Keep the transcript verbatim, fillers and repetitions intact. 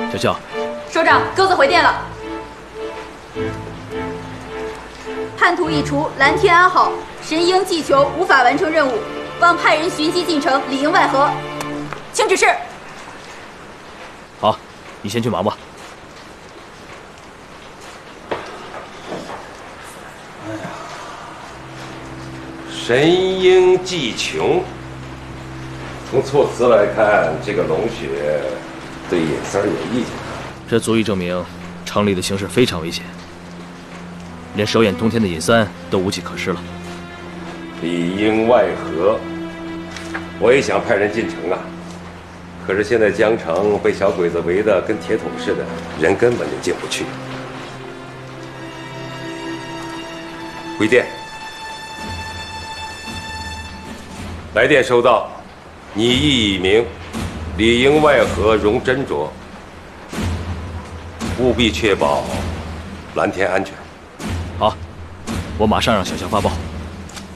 小肖， 首长，鸽子回电了。叛徒已除，蓝天安好，神鹰击球无法完成任务，望派人寻机进城，里应外合。请指示。 好，你先去忙吧。 哎呀，神鹰击琼。从措辞来看，这个龙雪对尹三有意见。 这足以证明城里的形势非常危险，连手眼通天的尹三都无计可施了。 里应外合，我也想派人进城啊，可是现在江城被小鬼子围得跟铁桶似的，人根本就进不去。回电，来电收到，拟议已明，里应外合，容斟酌，务必确保蓝天安全。 好，我马上让小肖发报。